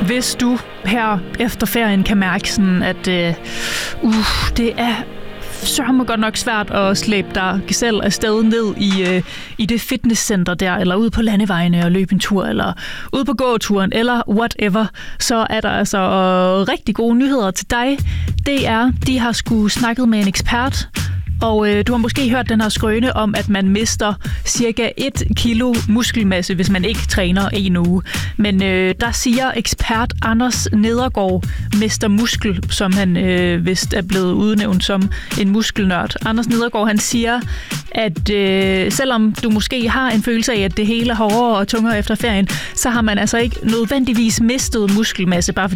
Hvis du her efter ferien kan mærke sådan, at det er sørme godt nok svært at slæbe dig selv afsted ned i det fitnesscenter der, eller ud på landevejene og løbe en tur, eller ud på gåturen, eller whatever, så er der altså rigtig gode nyheder til dig. De har sgu snakket med en ekspert, og du har måske hørt den her skrøne om, at man mister cirka 1 kilo muskelmasse, hvis man ikke træner en uge. Men der siger ekspert Anders Nedergaard, Mester Muskel, som han vist er blevet udnævnt som en muskelnørd. Anders Nedergaard, han siger, at selvom du måske har en følelse af, at det hele er hårdere og tungere efter ferien, så har man altså ikke nødvendigvis mistet muskelmasse, bare fordi